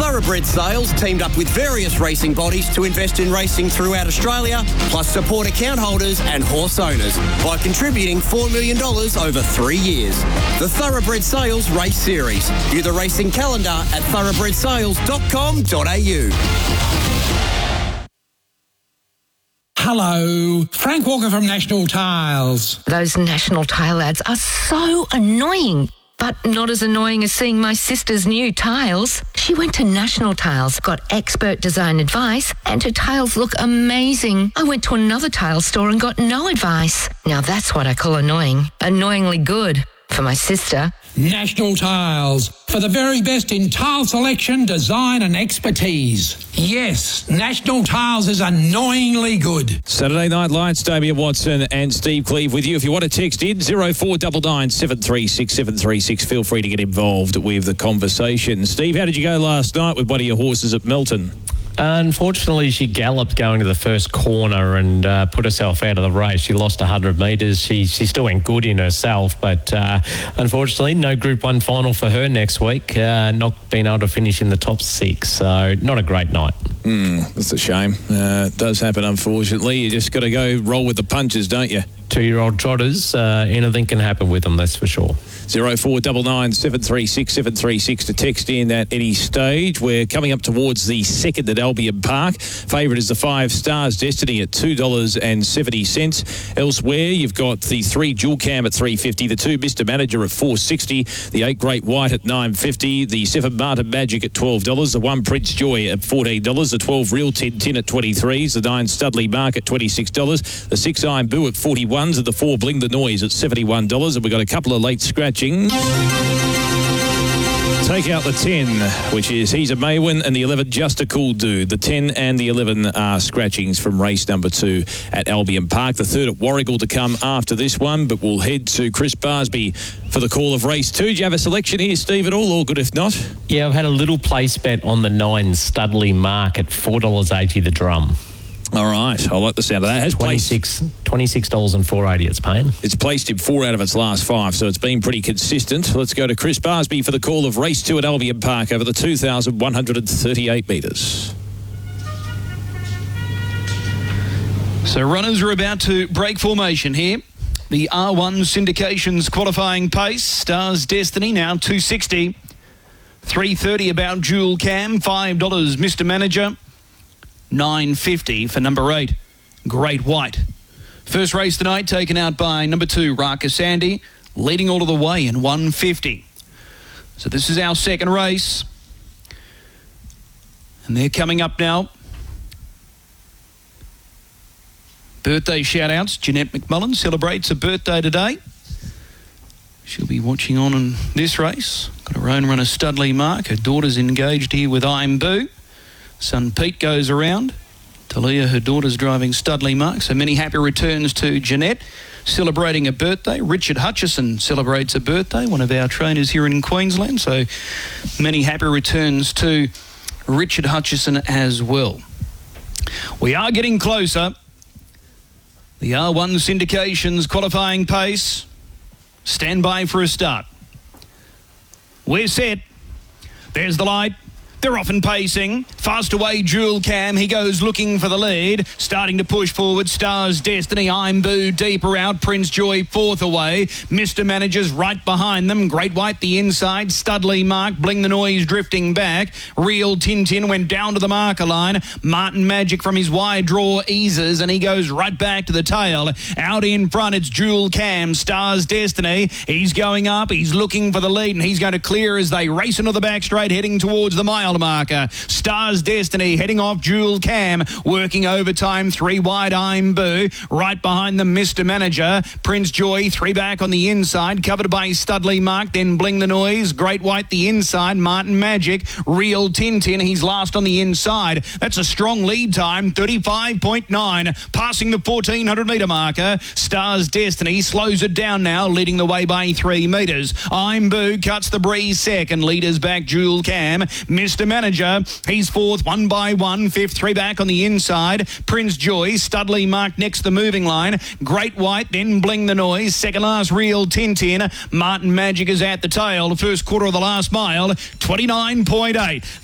Thoroughbred Sales teamed up with various racing bodies to invest in racing throughout Australia, plus support account holders and horse owners by contributing $4 million over 3 years. The Thoroughbred Sales Race Series. View the racing calendar at thoroughbredsales.com.au. Hello, Frank Walker from National Tiles. Those National Tile ads are so annoying. But not as annoying as seeing my sister's new tiles. She went to National Tiles, got expert design advice, and her tiles look amazing. I went to another tile store and got no advice. Now that's what I call annoying. Annoyingly good for my sister. National Tiles, for the very best in tile selection, design and expertise. Yes, National Tiles is annoyingly good. Saturday Night Lights, Damien Watson and Steve Cleave with you. If you want to text in, 0499 736 736. Feel free to get involved with the conversation. Steve, how did you go last night with one of your horses at Melton? Unfortunately, she galloped going to the first corner and put herself out of the race. She lost 100 metres. She still went good in herself, but unfortunately, no Group 1 final for her next week. Not being able to finish in the top 6, so not a great night. That's a shame. It does happen, unfortunately. You just got to go roll with the punches, don't you? 2-year-old trotters, anything can happen with them, that's for sure. 0499 736 736 to text in at any stage. We're coming up towards the second at Albion Park. Favourite is the 5 Stars Destiny at $2.70. Elsewhere, you've got the 3 Jewel Cam at $3.50, the 2 Mr. Manager at $4.60, the 8 Great White at $9.50, the 7 Martin Magic at $12, the 1 Prince Joy at $14, the 12 Real Tin at $23, the 9 Studley Mark at $26, the 6 Iron Boo at $41s, and the 4 Bling the Noise at $71. And we've got a couple of late scratchings. Take out the 10, which is He's a Maywin, and the 11, Just a Cool Dude. The 10 and the 11 are scratchings from race number 2 at Albion Park. The 3rd at Warragul to come after this one, but we'll head to Chris Barsby for the call of race 2. Do you have a selection here, Steve, at all? All good if not? Yeah, I've had a little place bet on the 9 Studley Mark at $4.80 the drum. All right, I like the sound of that. It has $26.480 it's paying. It's placed in 4 out of its last 5, so it's been pretty consistent. Let's go to Chris Barsby for the call of race 2 at Albion Park over the 2,138 metres. So runners are about to break formation here. The R1 Syndications qualifying pace. Stars Destiny now $2.60. $3.30 about Jewel Cam. $5 Mr. Manager. $9.50 for number 8, Great White. First race tonight taken out by number 2, Raka Sandy, leading all of the way in $1.50. So this is our second race. And they're coming up now. Birthday shout-outs. Jeanette McMullen celebrates a birthday today. She'll be watching on in this race. Got her own runner, Studley Mark. Her daughter's engaged here with I'm Boo. Son Pete goes around. Talia, her daughter's driving Studley Mark. So many happy returns to Jeanette, celebrating a birthday. Richard Hutchison celebrates a birthday, one of our trainers here in Queensland. So many happy returns to Richard Hutchison as well. We are getting closer. The R1 Syndications qualifying pace. Stand by for a start. We're set. There's the light. They're off and pacing. Fast away, Jewel Cam. He goes looking for the lead. Starting to push forward. Stars Destiny. I'm Boo deeper out. Prince Joy 4th away. Mr. Manager's right behind them. Great White the inside. Studley Mark. Bling the Noise drifting back. Real Tintin went down to the marker line. Martin Magic from his wide draw eases, and he goes right back to the tail. Out in front, it's Jewel Cam. Stars Destiny. He's going up. He's looking for the lead, and he's going to clear as they race into the back straight, heading towards the mile marker. Stars Destiny heading off Jewel Cam, working overtime, 3 wide I'm Boo, right behind them Mr. Manager, Prince Joy 3 back on the inside, covered by Studley Mark, then Bling the Noise, Great White the inside, Martin Magic, Real Tintin, he's last on the inside. That's a strong lead time, 35.9, passing the 1400 metre marker. Stars Destiny slows it down now, leading the way by 3 metres. I'm Boo cuts the breeze second, leaders back Jewel Cam, Mr. Manager, he's 4th, 1 by 1, 5th, 3 back on the inside. Prince Joy, Studley Mark next to the moving line. Great White, then Bling the Noise. Second last, Real Tintin. Martin Magic is at the tail. The first quarter of the last mile, 29.8.